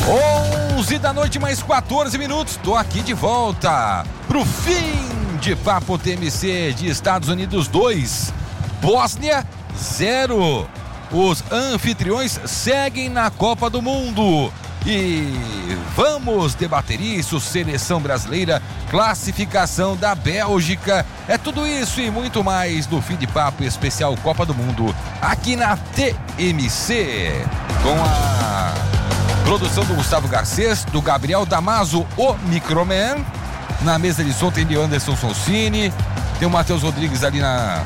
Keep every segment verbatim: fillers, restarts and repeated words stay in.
onze da noite, mais quatorze minutos. Tô aqui de volta pro fim de Papo T M C de Estados Unidos dois, Bósnia zero. Os anfitriões seguem na Copa do Mundo. E vamos debater isso, seleção brasileira, classificação da Bélgica, é tudo isso e muito mais no Fim de Papo especial Copa do Mundo, aqui na T M C, com a produção do Gustavo Garcês, do Gabriel Damaso, o Microman. Na mesa de som tem de Anderson Sonsini, tem o Matheus Rodrigues ali na...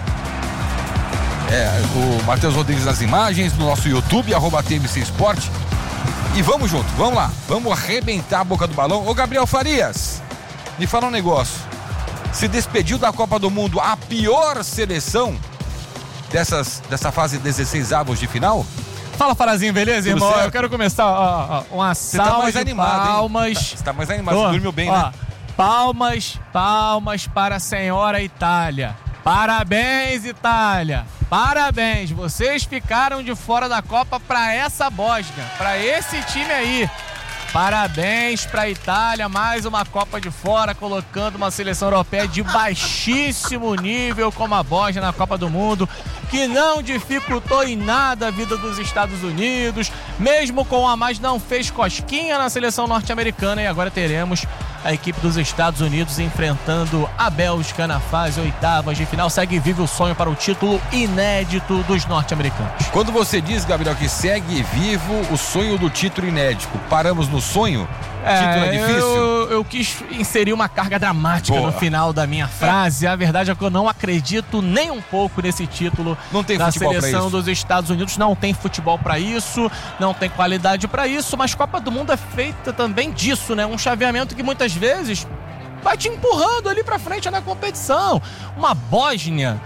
É, o Matheus Rodrigues nas imagens, no nosso YouTube, arroba T M C Esporte. E vamos junto, vamos lá, vamos arrebentar a boca do balão. Ô Gabriel Farias, me fala um negócio. Se despediu da Copa do Mundo a pior seleção dessas, dessa fase dezesseis avos de final? Fala, Farazinho, beleza, Tudo irmão? certo? Eu quero começar ó, ó, uma Você salva tá mais de animado, palmas. hein? Tá, você tá mais animado, Tô, você dormiu bem, ó, né? Palmas, palmas para a senhora Itália. Parabéns, Itália. Parabéns. Vocês ficaram de fora da Copa para essa Bósnia, para esse time aí. Parabéns para a Itália, mais uma Copa de fora, colocando uma seleção europeia de baixíssimo nível como a Bósnia na Copa do Mundo, que não dificultou em nada a vida dos Estados Unidos, mesmo com a mais não fez cosquinha na seleção norte-americana. E agora teremos a equipe dos Estados Unidos enfrentando a Bélgica na fase oitavas de final. Segue vivo o sonho para o título inédito dos norte-americanos. Quando você diz, Gabriel, que segue vivo o sonho do título inédito, paramos no sonho? É, título é difícil? Eu, eu quis inserir uma carga dramática Boa. no final da minha frase. A verdade é que eu não acredito nem um pouco nesse título Não tem da futebol pra seleção isso. dos Estados Unidos. Não tem futebol pra isso, não tem qualidade pra isso, mas Copa do Mundo é feita também disso, né? Um chaveamento que muitas vezes vai te empurrando ali pra frente na competição. Uma Bósnia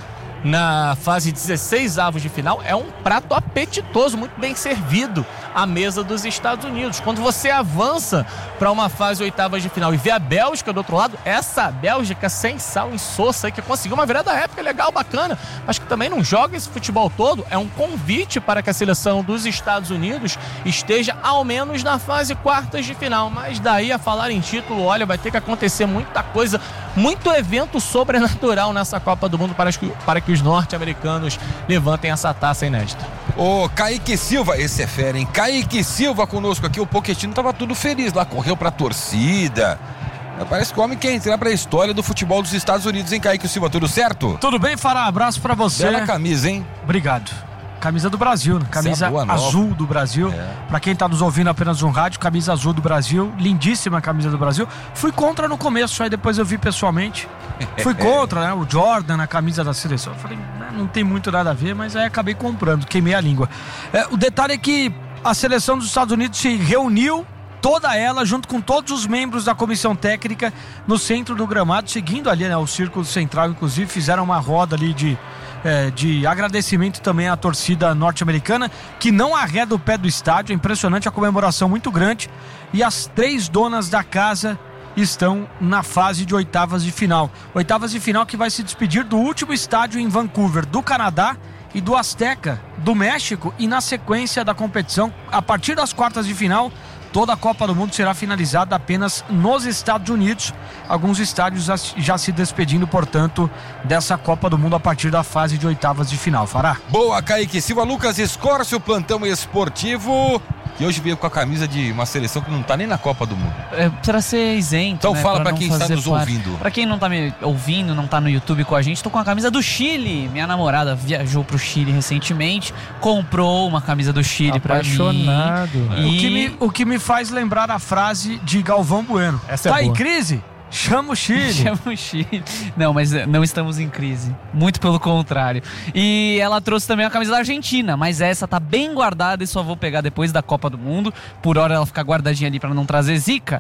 na fase dezesseis avos de final é um prato apetitoso, muito bem servido à mesa dos Estados Unidos. Quando você avança para uma fase oitavas de final e vê a Bélgica do outro lado, essa Bélgica sem sal e soça, que conseguiu uma virada épica legal, bacana, mas que também não joga esse futebol todo, é um convite para que a seleção dos Estados Unidos esteja ao menos na fase quartas de final. Mas daí a falar em título, olha, vai ter que acontecer muita coisa, muito evento sobrenatural nessa Copa do Mundo para que, para que os norte-americanos levantem essa taça inédita. Ô, Kaique Silva, esse é fera, hein? Kaique Silva conosco aqui, o Pochettino tava tudo feliz lá, correu pra torcida. Parece que o homem quer entrar pra história do futebol dos Estados Unidos, hein, Kaique Silva? Tudo certo? Tudo bem, Fará? Abraço pra você. Bela camisa, hein? Obrigado. Camisa do Brasil, né? Camisa boa, azul nova. do Brasil. É. Pra quem tá nos ouvindo apenas um rádio, camisa azul do Brasil. Lindíssima camisa do Brasil. Fui contra no começo, aí depois eu vi pessoalmente. Fui contra, né? O Jordan na camisa da seleção. Eu falei, né, não tem muito nada a ver, mas aí acabei comprando, queimei a língua. É, o detalhe é que a seleção dos Estados Unidos se reuniu, toda ela, junto com todos os membros da comissão técnica, no centro do gramado, seguindo ali, né, o círculo central, inclusive, fizeram uma roda ali de, é, de agradecimento também à torcida norte-americana, que não arreda o pé do estádio. É impressionante, a comemoração muito grande, e as três donas da casa estão na fase de oitavas de final. Oitavas de final que vai se despedir do último estádio em Vancouver, do Canadá, e do Azteca, do México, e na sequência da competição, a partir das quartas de final, toda a Copa do Mundo será finalizada apenas nos Estados Unidos. Alguns estádios já se despedindo, portanto, dessa Copa do Mundo a partir da fase de oitavas de final. Fará? Boa, Kaique Silva. Lucas Escórcio, plantão esportivo, que hoje veio com a camisa de uma seleção que não tá nem na Copa do Mundo. É, pra ser isento. Então né, fala pra pra não quem está fazer nos parte. ouvindo. Pra quem não tá me ouvindo, não tá no YouTube com a gente, tô com a camisa do Chile. Minha namorada viajou pro Chile recentemente, comprou uma camisa do Chile pra mim. Apaixonado. E... O, que me, o que me faz lembrar a frase de Galvão Bueno. Essa é tá em boa. crise? Chama o Chile. Chama o Chile. Não, mas não estamos em crise. Muito pelo contrário. E ela trouxe também a camisa da Argentina, mas essa tá bem guardada e só vou pegar depois da Copa do Mundo. Por hora ela fica guardadinha ali pra não trazer zica.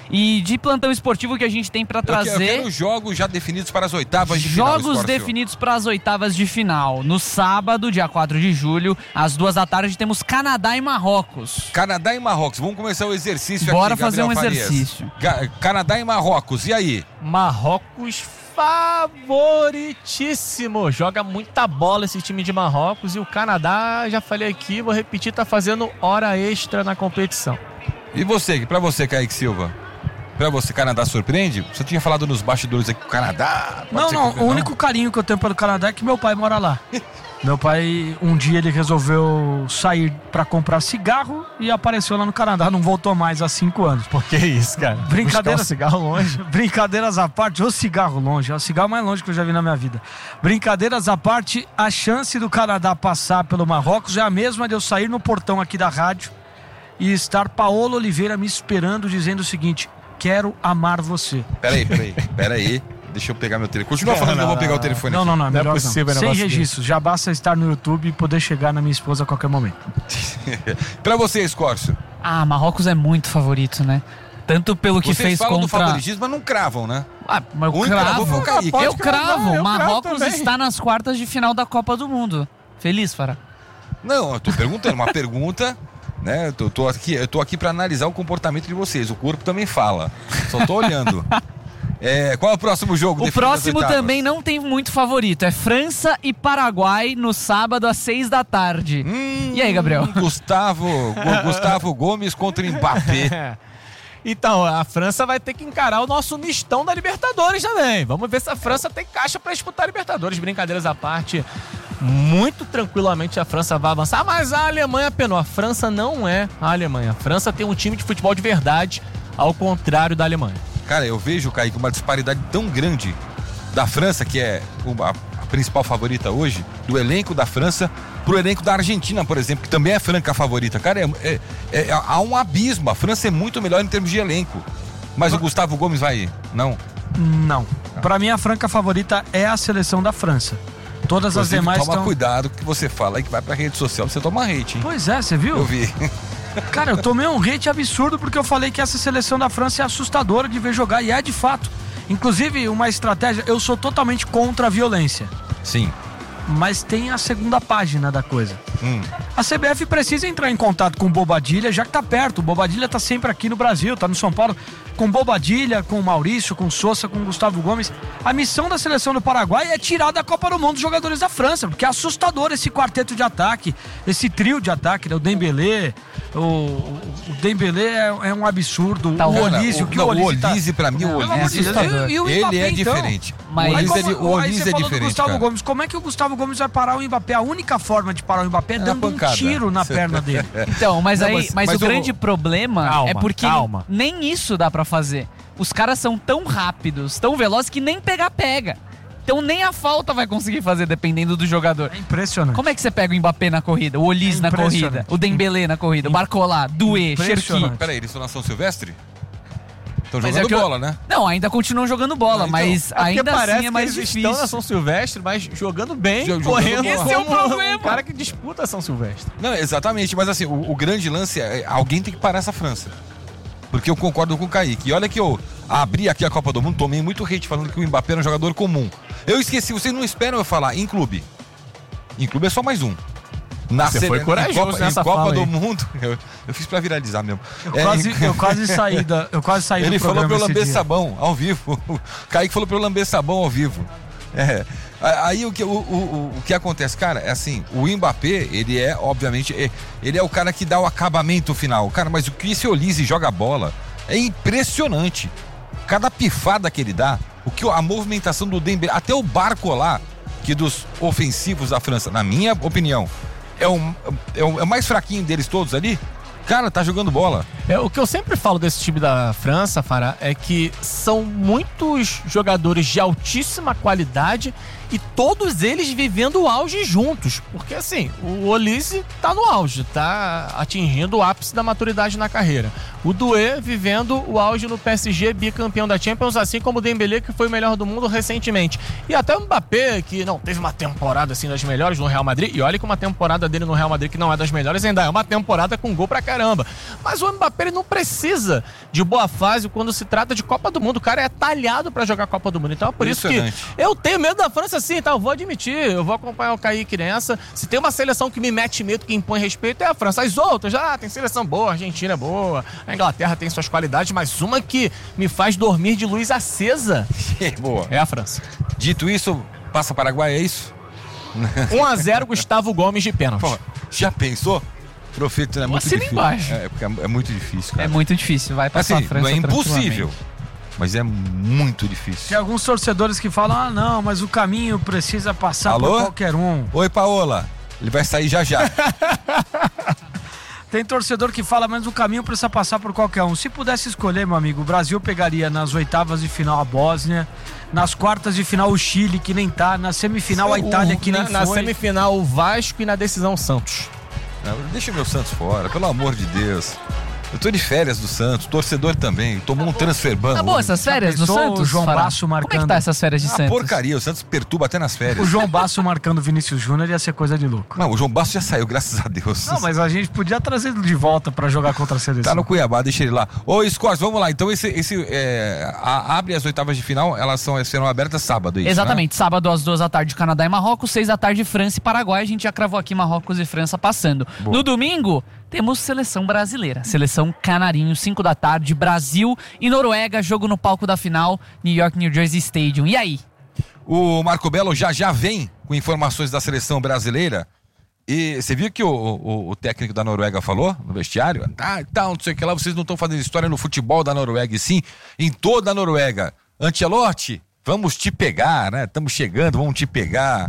E de plantão esportivo que a gente tem pra trazer... Eu quero, eu quero jogos já definidos para as oitavas de final. Jogos Escórcio. definidos para as oitavas de final. No sábado, dia quatro de julho, às duas da tarde, temos Canadá e Marrocos. Canadá e Marrocos. Vamos começar o exercício Bora aqui, fazer Gabriel um Farias. exercício. Ga- Canadá e Marrocos. E aí? Marrocos favoritíssimo. Joga muita bola esse time de Marrocos, e o Canadá, já falei aqui, vou repetir, tá fazendo hora extra na competição. E você, pra você, Kaique Silva? Pra você, Canadá surpreende? Você tinha falado nos bastidores aqui que o Canadá... Não, não, o único carinho que eu tenho pelo Canadá é que meu pai mora lá. Meu pai, um dia ele resolveu sair pra comprar cigarro e apareceu lá no Canadá, não voltou mais há cinco anos. Por que isso, cara? Brincadeiras, Buscar um cigarro longe. Brincadeiras à parte, o cigarro longe, é o cigarro mais longe que eu já vi na minha vida. Brincadeiras à parte, a chance do Canadá passar pelo Marrocos é a mesma de eu sair no portão aqui da rádio e estar Paola Oliveira me esperando dizendo o seguinte: quero amar você. Peraí, peraí, peraí. Deixa eu pegar meu telefone. Continua falando que eu vou pegar o telefone. Não, não, não, é melhor não é possível, não. Sem registro, já basta estar no YouTube e poder chegar na minha esposa a qualquer momento. Pra você, Escórcio. Ah, Marrocos é muito favorito, né? Tanto pelo que Vocês fez falam contra... do favoritismo, mas não cravam, né? Ah, mas eu Um cravou foi o cravo. Kaique. Eu cravo. eu Marrocos cravo também. está nas quartas de final da Copa do Mundo. Feliz, Fará? Não, eu tô perguntando, uma pergunta, né? Eu tô, tô aqui, eu tô aqui pra analisar o comportamento de vocês. O corpo também fala. Só tô olhando. É, qual é o próximo jogo? O próximo também não tem muito favorito. É França e Paraguai no sábado às seis da tarde. Hum, E aí, Gabriel? Gustavo, Gu- Gustavo Gomes contra Mbappé. Então, a França vai ter que encarar o nosso mistão da Libertadores também. Vamos ver se a França tem caixa pra disputar a Libertadores. Brincadeiras à parte, muito tranquilamente a França vai avançar, mas a Alemanha penou. A França não é a Alemanha. A França tem um time de futebol de verdade, ao contrário da Alemanha. Cara, eu vejo, Kaique, uma disparidade tão grande da França, que é uma, a principal favorita hoje, do elenco da França, pro elenco da Argentina, por exemplo, que também é franca favorita. Cara, é, é, é, há um abismo. A França é muito melhor em termos de elenco. Mas o Gustavo Gomes vai... Não? Não. Pra mim, a franca favorita é a seleção da França. Todas as Inclusive, demais toma estão... cuidado com o que você fala aí, que vai pra rede social, você toma hate, hein? Pois é, você viu? Eu vi. Cara, eu tomei um hate absurdo porque eu falei que essa seleção da França é assustadora de ver jogar, e é de fato. Inclusive, uma estratégia, eu sou totalmente contra a violência, Sim. mas tem a segunda página da coisa. Hum. A C B F precisa entrar em contato com o Bobadilha, já que tá perto. O Bobadilha tá sempre aqui no Brasil, tá no São Paulo. Com o Bobadilha, com o Maurício, com o Sousa, com o Gustavo Gomes. A missão da seleção do Paraguai é tirar da Copa do Mundo os jogadores da França, porque é assustador esse quarteto de ataque, esse trio de ataque, né? O Dembélé, o, o Dembélé é, é um absurdo. Tá, o cara, Olise, o, o, que não, o Olise, o Olise, tá... pra mim, o Pelo amor Olise, de Deus, e o ele Mbappé, é então? diferente. Mas- o Aí, Olise, como- é, o aí Olise você é falou do diferente, Gustavo cara. Gomes, como é que o Gustavo Gomes vai parar o Mbappé? A única forma de parar o Mbappé é na dando um pancada. tiro na perna dele. Então, mas Não, aí, mas- mas, mas o eu grande vou- problema Calma, é porque calma. nem isso dá pra fazer. Os caras são tão rápidos, tão velozes que nem pegar pega. Então nem a falta vai conseguir fazer dependendo do jogador. É impressionante. Como é que você pega o Mbappé na corrida, o Olise É na impressionante. corrida, o Dembélé na corrida, o Barcola, Doué, Cherki? Impressionante. Peraí, eles estão na São Silvestre? Estão Mas jogando é que eu- bola, né? Não, ainda continuam jogando bola, Ah, então. mas É porque ainda parece assim é mais que eles difícil. estão na São Silvestre, mas jogando bem, Jogando correndo. bola. Esse é o como problema. Um cara que disputa a São Silvestre. Não, exatamente, mas assim, o, o grande lance é alguém tem que parar essa França. Porque eu concordo com o Kaique. E olha que eu abri aqui a Copa do Mundo, tomei muito hate falando que o Mbappé era um jogador comum. Eu esqueci, vocês não esperam eu falar em clube. Em clube é só mais um. Na Você sele- foi em corajoso Copa, nessa em Copa fala do aí. Mundo. Eu, eu fiz pra viralizar mesmo. Eu, É, quase, em- eu quase saí da, eu quase saí Ele do falou pra programa eu lamber esse dia. sabão ao vivo. O Kaique falou pra eu lamber sabão ao vivo. É. Aí o que, o, o, o que acontece, cara, é assim, o Mbappé, ele é, obviamente, é- ele é o cara que dá o acabamento final. Cara, mas o que esse Olise joga bola é impressionante. Cada pifada que ele dá, o que a movimentação do Dembélé, até o Barcola, que dos ofensivos da França, na minha opinião, é o, é o, é o mais fraquinho deles todos ali. Cara, tá jogando bola. É, o que eu sempre falo desse time da França, Fará, é que são muitos jogadores de altíssima qualidade e todos eles vivendo o auge juntos. Porque assim, o Olise tá no auge, tá atingindo o ápice da maturidade na carreira. O Doué vivendo o auge no P S G, bicampeão da Champions, assim como o Dembélé, que foi o melhor do mundo recentemente. E até o Mbappé, que não teve uma temporada assim das melhores no Real Madrid, e olha que uma temporada dele no Real Madrid que não é das melhores, ainda é uma temporada com gol pra caramba. Mas o Mbappé ele não precisa de boa fase quando se trata de Copa do Mundo. O cara é talhado pra jogar Copa do Mundo. Então é por isso que Impressionante. eu tenho medo da França sim, tá? Eu vou admitir, eu vou acompanhar o Kaique nessa. Se tem uma seleção que me mete medo, que impõe respeito, é a França. As outras, já tem seleção boa, a Argentina é boa, a Inglaterra tem suas qualidades, mas uma que me faz dormir de luz acesa Boa. é a França. Dito isso, passa Paraguai, é isso? um a zero Gustavo Gomes de pênalti. Pô, já pensou? Profeta, é muito assina difícil. embaixo. É, porque é, é muito difícil, cara. É muito difícil, vai passar assim, a França não é impossível, tranquilamente. mas é muito difícil. Tem alguns torcedores que falam, ah não, mas o caminho precisa passar Alô? por qualquer um. Oi, Paola. Ele vai sair já já. Tem torcedor que fala, mas o caminho precisa passar por qualquer um. Se pudesse escolher, meu amigo, o Brasil pegaria nas oitavas de final a Bósnia, nas quartas de final o Chile, que nem tá, na semifinal a Itália, que nem na, na foi. semifinal o Vasco e na decisão o Santos. Não, deixa o meu Santos fora, pelo amor de Deus. Eu tô de férias do Santos, torcedor também, tomou um transfer ban. Tá bom essas férias no pensou Santos? o João Fará? Basso Como é que marcando? tá essas férias de Ah, Santos? porcaria, o Santos perturba até nas O férias. João Basso marcando o Vinícius Júnior ia ser coisa de louco. Não, o João Basso já saiu, graças a Deus. Não, mas a gente podia trazer ele de volta pra jogar contra a seleção. Tá no Cuiabá, deixa ele lá. Ô, Scores, vamos lá. Então, esse, esse é, a, abre as oitavas de final, elas são, serão abertas sábado, é isso, Exatamente, sábado às duas da tarde Canadá e Marrocos, seis da tarde França e Paraguai, a gente já cravou aqui Marrocos e França passando. Boa. No domingo, temos seleção brasileira, seleção Canarinho, cinco da tarde, Brasil e Noruega, jogo no palco da final, New York, New Jersey Stadium. E aí? O Marco Belo já já vem com informações da seleção brasileira. E você viu que o, o, o técnico da Noruega falou no vestiário? Ah, tal, não sei o que lá, vocês não estão fazendo história no futebol da Noruega, e sim em toda a Noruega. Ancelotti, vamos te pegar, né? Estamos chegando, vamos te pegar.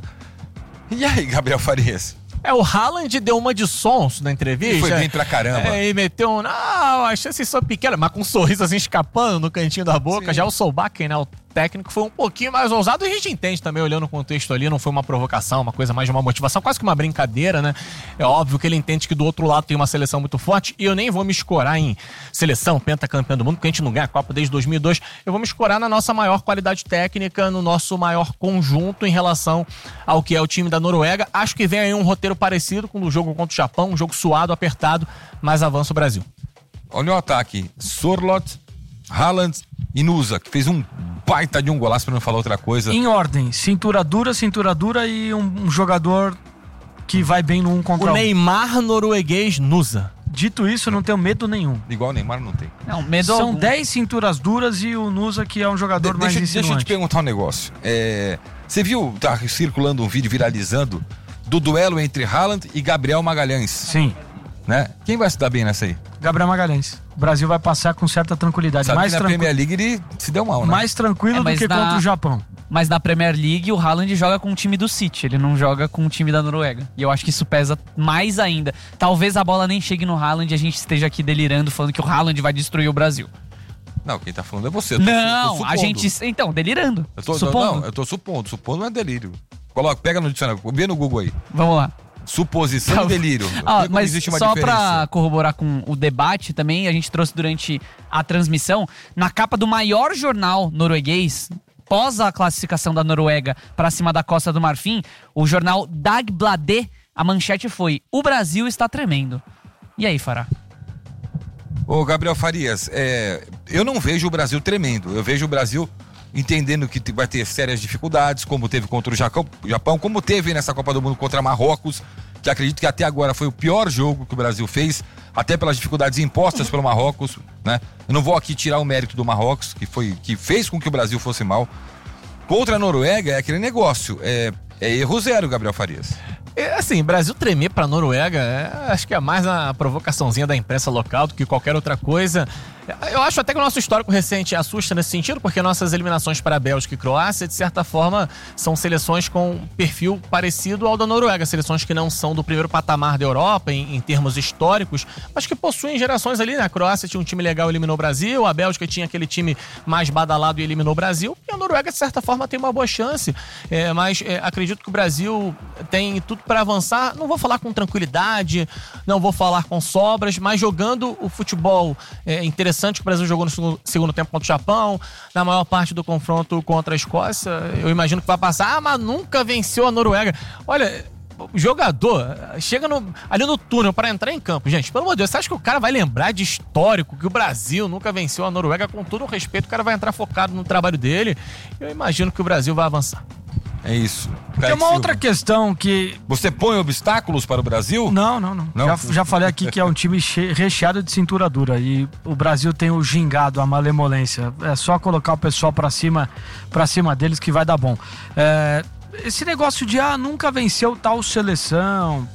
E aí, Gabriel Farias? É, o Haaland deu uma de sons na entrevista. Ele foi bem pra caramba. É, e meteu um, não, as chances são pequenas, mas com um sorriso assim escapando no cantinho da boca. Sim. Já o Solbakken, né, o técnico, foi um pouquinho mais ousado. E a gente entende também, olhando o contexto ali, não foi uma provocação, uma coisa mais de uma motivação, quase que uma brincadeira, né? É óbvio que ele entende que do outro lado tem uma seleção muito forte. E eu nem vou me escorar em seleção, pentacampeão do mundo, porque a gente não ganha a Copa desde dois mil e dois. Eu vou me escorar na nossa maior qualidade técnica, no nosso maior conjunto em relação ao que é o time da Noruega. Acho que vem aí um roteiro parecido com o jogo contra o Japão, um jogo suado, apertado, mas avança o Brasil. Olha o ataque. Sorloth, Haaland e Nusa, que fez um baita de um golaço, pra não falar outra coisa. Em ordem, cintura dura, cintura dura e um, um jogador que vai bem no um contra O um. Neymar norueguês Nusa. Dito isso, eu não tenho medo nenhum. Igual o Neymar não tem. Não, medo São algum. dez cinturas duras e o Nusa, que é um jogador De- mais deixa, insinuante. deixa eu te perguntar um negócio. É, você viu, tá circulando um vídeo viralizando do duelo entre Haaland e Gabriel Magalhães, Sim, né? Quem vai se dar bem nessa aí? Gabriel Magalhães. O Brasil vai passar com certa tranquilidade. Sabe mais, que na tranqui- Premier League ele se deu mal, né? mais tranquilo É, do mas que na- contra o Japão. Mas na Premier League o Haaland joga com o time do City, ele não joga com o time da Noruega. E eu acho que isso pesa mais ainda. Talvez a bola nem chegue no Haaland e a gente esteja aqui delirando, falando que o Haaland vai destruir o Brasil. Não, quem tá falando é você. Eu tô, Não, tô a supondo. gente... Então, delirando. Eu tô, supondo. Não, eu tô supondo. Supondo não é delírio. Coloca, pega no dicionário, vê no Google aí. Vamos lá. Suposição Tá. e delírio. Ah, Vê como mas existe uma só diferença. pra corroborar com o debate também, a gente trouxe durante a transmissão, na capa do maior jornal norueguês, pós a classificação da Noruega para cima da Costa do Marfim, o jornal Dagbladet, a manchete foi: o Brasil está tremendo. E aí, Fará? Ô, Gabriel Farias, é, eu não vejo o Brasil tremendo. Eu vejo o Brasil entendendo que vai ter sérias dificuldades, como teve contra o Japão, Japão, como teve nessa Copa do Mundo contra Marrocos, que acredito que até agora foi o pior jogo que o Brasil fez, até pelas dificuldades impostas pelo Marrocos, né? Eu não vou aqui tirar o mérito do Marrocos, que, foi, que fez com que o Brasil fosse mal. Contra a Noruega é aquele negócio, é, é erro zero, Gabriel Farias. É, assim, Brasil tremer pra Noruega, é, acho que é mais a provocaçãozinha da imprensa local do que qualquer outra coisa. Eu acho até que o nosso histórico recente assusta nesse sentido, porque nossas eliminações para a Bélgica e Croácia, de certa forma, são seleções com perfil parecido ao da Noruega, seleções que não são do primeiro patamar da Europa, em, em termos históricos, mas que possuem gerações ali, né? A Croácia tinha um time legal e eliminou o Brasil, a Bélgica tinha aquele time mais badalado e eliminou o Brasil, e a Noruega, de certa forma, tem uma boa chance, é, mas é, acredito que o Brasil tem tudo para avançar. Não vou falar com tranquilidade, não vou falar com sobras, mas jogando o futebol é, interessante que o Brasil jogou no segundo tempo contra o Japão, na maior parte do confronto contra a Escócia, eu imagino que vai passar. Ah, mas nunca venceu a Noruega. Olha, o jogador chega no, ali no túnel para entrar em campo. Gente, pelo amor de Deus, você acha que o cara vai lembrar de histórico que o Brasil nunca venceu a Noruega? Com todo o respeito, o cara vai entrar focado no trabalho dele. Eu imagino que o Brasil vai avançar. É isso. Tem Kaique uma Silva. outra questão que... Você põe obstáculos para o Brasil? Não, não, não. Não? Já, já falei aqui que é um time che- recheado de cintura dura e o Brasil tem o gingado, a malemolência. É só colocar o pessoal pra cima, pra cima deles que vai dar bom. É, esse negócio de, ah, nunca venceu tal seleção...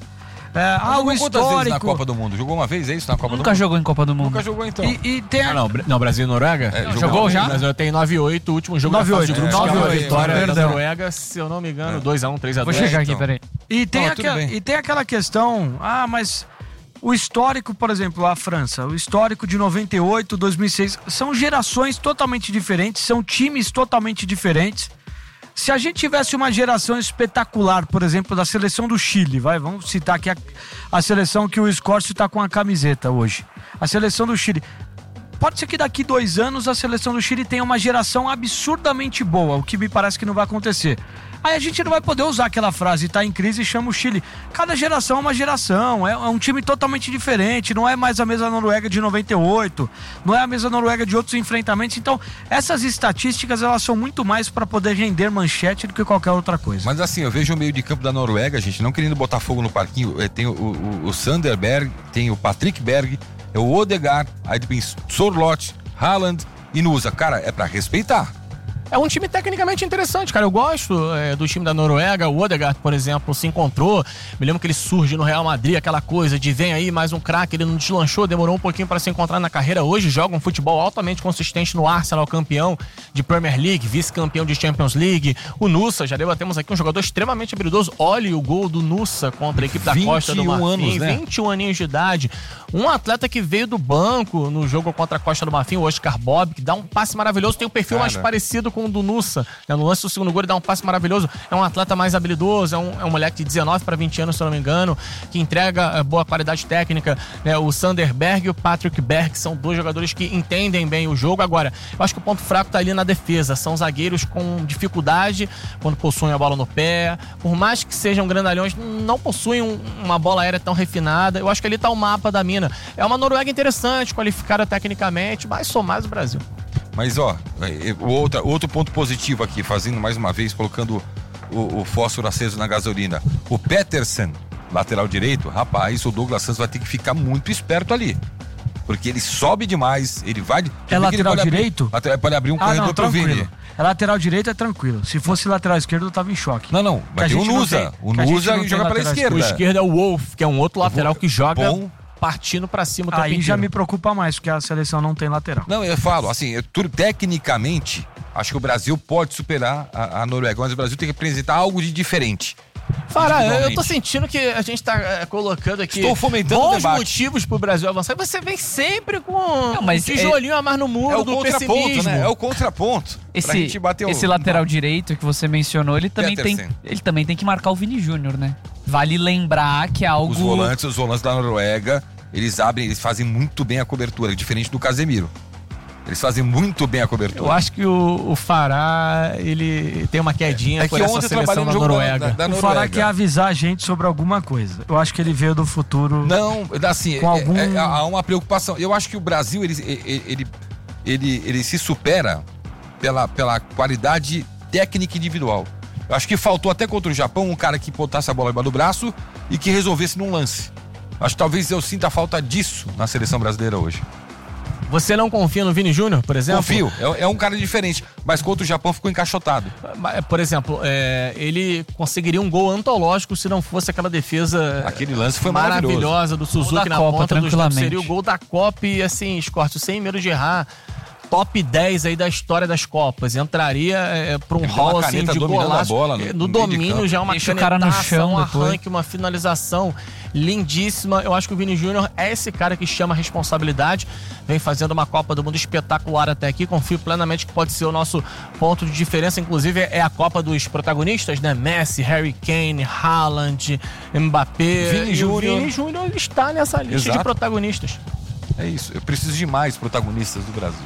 É, ah, o Jogou quantas vezes histórico. na Copa do Mundo? Jogou uma vez, é isso, na Copa Nunca do Mundo? jogou em Copa do Mundo. Nunca jogou, então. E, e tem a... Ah, não, Bra- não, Brasil e Noruega? É, Não, jogou já? já? Mas eu tenho nove a oito, o último jogo da fase de grupos, é, que é uma nove a oito, vitória da perdão. Noruega, se eu não me engano, dois a um, três a Vou dois. chegar então. aqui, peraí. E tem, Não, tudo aquela, bem. e tem aquela questão, ah, mas o histórico, por exemplo, a França, o histórico de noventa e oito, dois mil e seis, são gerações totalmente diferentes, são times totalmente diferentes. Se a gente tivesse uma geração espetacular, por exemplo, da seleção do Chile, vai, vamos citar aqui a, a seleção que o Scorcio está com a camiseta hoje. A seleção do Chile. Pode ser que daqui dois anos a seleção do Chile tenha uma geração absurdamente boa, o que me parece que não vai acontecer. Aí a gente não vai poder usar aquela frase, tá em crise e chama o Chile. Cada geração é uma geração, é, é um time totalmente diferente, não é mais a mesma Noruega de noventa e oito, não é a mesma Noruega de outros enfrentamentos. Então, essas estatísticas, elas são muito mais para poder render manchete do que qualquer outra coisa. Mas assim, eu vejo o meio de campo da Noruega, gente, não querendo botar fogo no parquinho, é, tem o, o, o Sanderberg, tem o Patrick Berg, é o Odegaard, aí tem Sorloth, Haaland e Nusa. Cara, é pra respeitar. É um time tecnicamente interessante, cara. Eu gosto é, do time da Noruega. O Odegaard, por exemplo, se encontrou. Me lembro que ele surge no Real Madrid, aquela coisa de vem aí mais um craque. Ele não deslanchou, demorou um pouquinho para se encontrar na carreira. Hoje joga um futebol altamente consistente no Arsenal, campeão de Premier League, vice-campeão de Champions League. O Nusa, já debatemos aqui, um jogador extremamente habilidoso. Olhe o gol do Nusa contra a equipe da Costa do Marfim. anos, né? vinte e um aninhos de idade. Um atleta que veio do banco no jogo contra a Costa do Marfim, o Oscar Bob, que dá um passe maravilhoso. Tem um perfil Cara. mais parecido com o do Nusa. No lance do segundo gol, ele dá um passe maravilhoso. É um atleta mais habilidoso, é um, é um moleque de dezenove para vinte anos, se eu não me engano, que entrega é, boa qualidade técnica. Né? O Sanderberg e o Patrick Berg são dois jogadores que entendem bem o jogo. Agora, eu acho que o ponto fraco tá ali na defesa. São zagueiros com dificuldade quando possuem a bola no pé. Por mais que sejam grandalhões, não possuem um, uma bola aérea tão refinada. Eu acho que ali tá o mapa da mina. É uma Noruega interessante, qualificada tecnicamente, mas sou mais o Brasil. Mas ó, o outro, outro ponto positivo aqui, fazendo mais uma vez, colocando o, o fósforo aceso na gasolina. O Petersen, lateral direito, rapaz, o Douglas Santos vai ter que ficar muito esperto ali. Porque ele sobe demais, ele vai... É lateral direito? Abrir, pode abrir um Ah, corredor não, pro Vini. tranquilo. É lateral direito, é tranquilo. Se fosse lateral esquerdo, eu tava em choque. Não, não, mas Que tem a o gente não Nusa. tem- O que a gente Nusa não tem joga pela lateral esquerda. O esquerdo é o Wolf, que é um outro lateral que joga Bom. partindo pra cima o tempo Aí já inteiro. me preocupa mais, porque a seleção não tem lateral. Não, eu falo, assim, eu, tudo, tecnicamente, acho que o Brasil pode superar a, a Noruega, mas o Brasil tem que apresentar algo de diferente. Fará, eu tô individualmente. sentindo que a gente tá é, colocando aqui Estou fomentando o bons debate. motivos pro Brasil avançar. E você vem sempre com Não, mas um tijolinho a mais no muro É o do contraponto, pessimismo. né? É o contraponto. Pra Esse, gente bater o... esse lateral direito que você mencionou, ele também, tem, Petersen. ele também tem que marcar o Vini Júnior, né? Vale lembrar que é algo... Os volantes, os volantes da Noruega, eles abrem, eles fazem muito bem a cobertura, diferente do Casemiro. Eles fazem muito bem a cobertura. Eu acho que o, o Fará, ele tem uma quedinha É por que essa ontem eu seleção trabalhei da no jogo da- Noruega. da- da O Noruega. Fará quer avisar a gente sobre alguma coisa. Eu acho que ele veio do futuro. Não, assim, Com é- algum- é- há uma preocupação. Eu acho que o Brasil, ele, ele, ele, ele, ele se supera pela, pela qualidade técnica individual. Eu acho que faltou até contra o Japão um cara que botasse a bola embaixo do braço e que resolvesse num lance. Acho que talvez eu sinta falta disso na seleção brasileira hoje. Você não confia no Vini Júnior, por exemplo? Confio, é, é um cara diferente, mas contra o Japão ficou encaixotado. Por exemplo, é, ele conseguiria um gol antológico se não fosse aquela defesa Aquele lance foi maravilhosa do Suzuki da na Copa, ponta dos dedos. tranquilamente. Seria o gol da Copa e assim, Escorte, sem medo de errar. Top dez aí da história das Copas. Entraria é, pra um Ele dá hall uma assim caneta de dominando a golaço. bola no- É, no no meio de domínio campo. já uma Deixa o cara no chão um depois. arranque, uma finalização lindíssima. Eu acho que o Vini Júnior é esse cara que chama a responsabilidade. Vem fazendo uma Copa do Mundo espetacular até aqui. Confio plenamente que pode ser o nosso ponto de diferença. Inclusive é a Copa dos protagonistas, né? Messi, Harry Kane, Haaland, Mbappé. Vini E o Júnior. Vini Júnior está nessa lista Exato. de protagonistas. É isso, eu preciso de mais protagonistas do Brasil.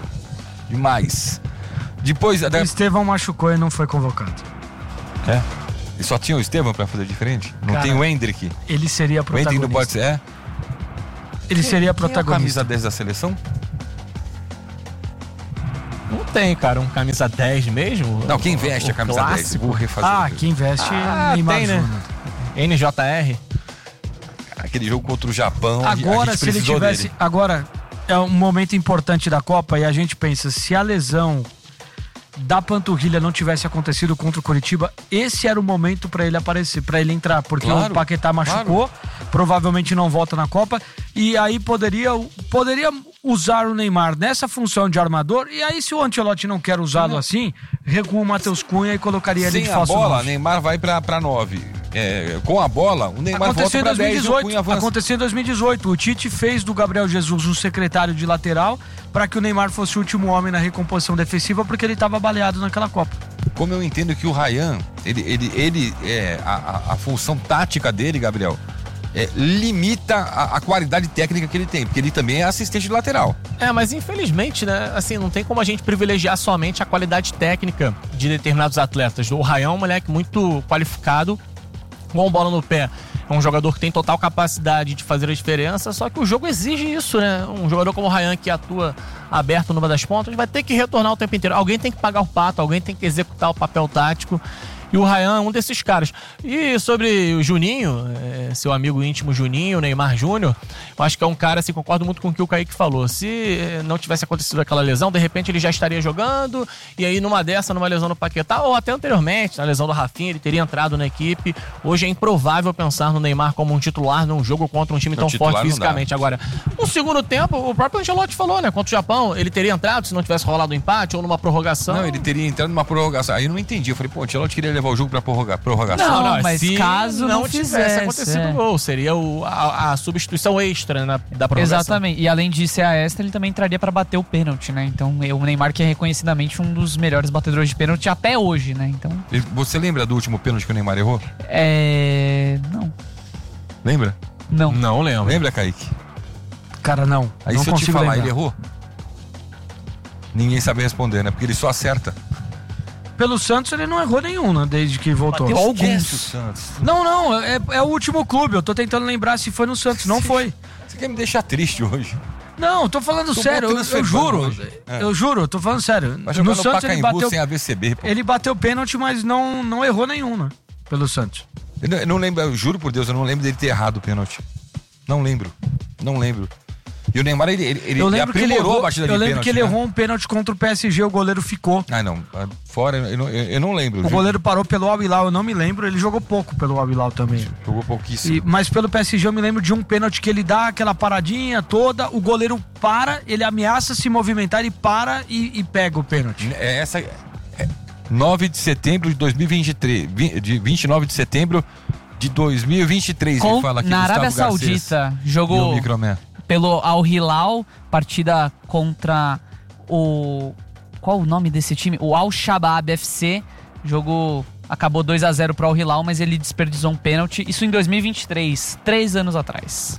Demais. Depois, O da... Estevão machucou e não foi convocado. é. E só tinha o Estevam pra fazer diferente? Não Cara, tem o Hendrick? Ele seria O Hendrick não protagonista. pode ser, é? Ele seria Quem é o camisa protagonista. dez da seleção? Não tem, cara, um camisa dez mesmo? Não, quem veste O a camisa dez? clássico? Vou refazer. Ah, quem veste Ah, Neymar tem, né? Júnior. N J R? Aquele jogo contra o Japão, a gente- a Agora, gente se ele precisou tivesse. dele. Agora, é um momento importante da Copa e a gente pensa, se a lesão da panturrilha não tivesse acontecido contra o Curitiba, esse era o momento pra ele aparecer, pra ele entrar, porque Claro, o Paquetá machucou, provavelmente não volta na Copa, e aí poderia, poderia usar o Neymar nessa função de armador, e aí se o Ancelotti não quer usá-lo assim, recua o Matheus Cunha e colocaria ele de Sem a falso bola, nove. Neymar vai pra, pra nove. É, com a bola, o Neymar Aconteceu em volta pra dois mil e dez e o Cunha dezoito. avança. Aconteceu em dois mil e dezoito. O Tite fez do Gabriel Jesus um secretário de lateral para que o Neymar fosse o último homem na recomposição defensiva, porque ele estava baleado naquela Copa. Como eu entendo que o Ryan, ele, ele, ele é, a, a, a função tática dele, Gabriel, é, limita a, a qualidade técnica que ele tem, porque ele também é assistente de lateral. É, mas infelizmente, né, assim, não tem como a gente privilegiar somente a qualidade técnica de determinados atletas. O Ryan é um moleque muito qualificado, com bola no pé. É um jogador que tem total capacidade de fazer a diferença, só que o jogo exige isso, né? Um jogador como o Ryan, que atua aberto numa das pontas, vai ter que retornar o tempo inteiro. Alguém tem que pagar o pato, alguém tem que executar o papel tático. E o Ryan é um desses caras. E sobre o Juninho, é, seu amigo íntimo Juninho, Neymar Júnior, eu acho que é um cara, assim, concordo muito com o que o Kaique falou. Se não tivesse acontecido aquela lesão, de repente ele já estaria jogando, e aí numa dessa, numa lesão no Paquetá, ou até anteriormente, na lesão do Rafinha, ele teria entrado na equipe. Hoje é improvável pensar no Neymar como um titular num jogo contra um time tão forte fisicamente. Agora, no segundo tempo, o próprio Ancelotti falou, né? Contra o Japão, ele teria entrado se não tivesse rolado um empate ou numa prorrogação. Não, ele teria entrado numa prorrogação. Aí eu não entendi. Eu falei, pô, o Ancelotti queria levar o jogo pra prorroga, prorrogação. Não, Não, não, mas se caso não, não tivesse fizesse, acontecido é. o gol, seria o, a, a substituição extra na, da prorrogação. Exatamente. E além de ser a extra, ele também entraria pra bater o pênalti, né? Então, o Neymar, que é reconhecidamente um dos melhores batedores de pênalti até hoje, né? Então, Ele- Você lembra do último pênalti que o Neymar errou? é... Não. Lembra? Não. Não lembro. Lembra, Kaique? Cara, não. Aí não se eu te consigo falar, lembrar. ele errou? Ninguém sabe responder, né? Porque ele só acerta. Pelo Santos ele não errou nenhum, né? Desde que voltou. Esquece o Alguns. Santos. Não, não, é, é o último clube. Eu tô tentando lembrar se foi no Santos. Não foi. Você quer me deixar triste hoje? Não, eu tô falando Tô sério. Eu, botando eu esse juro. pano hoje. É. Eu juro, eu tô falando sério. Vai jogar No no Santos ele Pacaembu bateu, sem A V C B, pô. ele bateu pênalti, mas não, não errou nenhum, né? Pelo Santos. Eu não, eu não lembro, eu juro por Deus, eu não lembro dele ter errado o pênalti. Não lembro. Não lembro. E o Neymar, ele, ele, ele Eu lembro que ele aprimorou errou, a batida eu de lembro pênalti, que ele né? errou um pênalti contra o P S G, o goleiro ficou. Ah, não. Fora, eu não, eu, eu não lembro. O viu? goleiro parou pelo Al Hilal, eu não me lembro. Ele jogou pouco pelo Al Hilal também. Jogou pouquíssimo. E, mas pelo P S G eu me lembro de um pênalti que ele dá aquela paradinha toda, o goleiro para, ele ameaça se movimentar, ele para e, e pega o pênalti. É essa... É nove de setembro de dois mil e vinte e três. vi- De vinte e nove de setembro de dois mil e vinte e três. Com, ele fala aqui, na Gustavo Arábia Garcês. Saudita, E o jogou Microman. pelo Al Hilal, partida contra o... Qual o nome desse time? O Al Shabaab F C. Jogo acabou dois a zero pro Al Hilal, mas ele desperdiçou um pênalti. Isso em dois mil e vinte e três, três anos atrás.